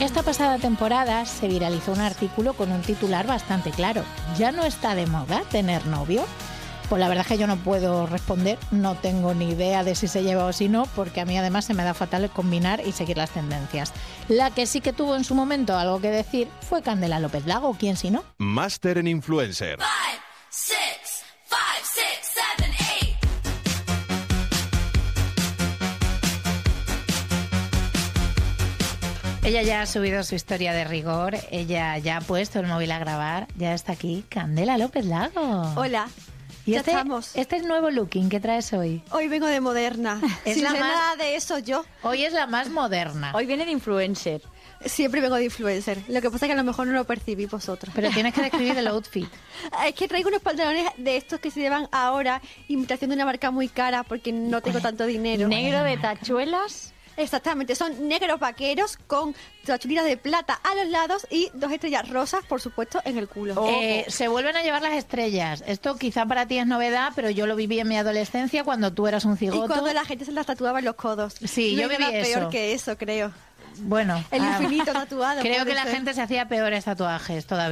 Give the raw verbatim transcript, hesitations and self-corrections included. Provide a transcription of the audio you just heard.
Esta pasada temporada se viralizó un artículo con un titular bastante claro. ¿Ya no está de moda tener novio? Pues la verdad es que yo no puedo responder, no tengo ni idea de si se lleva o si no, porque a mí además se me da fatal combinar y seguir las tendencias. La que sí que tuvo en su momento algo que decir fue Candela López Lago, ¿quién si no? Máster en Influencer. Five, six, five, six, seven, eight. Ella ya ha subido su historia de rigor, ella ya ha puesto el móvil a grabar, ya está aquí Candela López Lago. Hola. ¿Y Ya este, estamos. este es nuevo looking que traes hoy? Hoy vengo de moderna. Es Sin la ser más- nada de eso yo. Hoy es la más moderna. Hoy viene de influencer. Siempre vengo de influencer. Lo que pasa es que a lo mejor no lo percibí vosotros. Pero tienes que describir el outfit. Es que traigo unos pantalones de estos que se llevan ahora, imitación de una marca muy cara porque no tengo tanto dinero. Negro de tachuelas. Exactamente, son negros vaqueros con tachuelas de plata a los lados y dos estrellas rosas, por supuesto, en el culo. Eh, se vuelven a llevar las estrellas. Esto quizá para ti es novedad, pero yo lo viví en mi adolescencia cuando tú eras un Y cigoto. cuando la gente se las tatuaba en los codos. Sí, No yo hay viví nada eso. peor que eso, creo. Bueno, El ah, infinito tatuado. creo puede que la ser. gente se hacía peores tatuajes todavía.